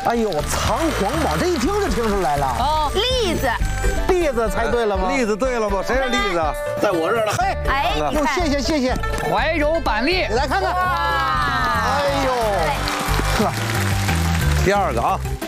哎呦，藏黄宝，这一听就听出来了。 哦，栗子。 栗子猜对了吗？ 栗子对了吗？谁是栗子？在我这儿呢。 嘿， 哎，你看， 谢谢谢谢。 怀柔板栗， 来看看。哎呦， 第二个啊。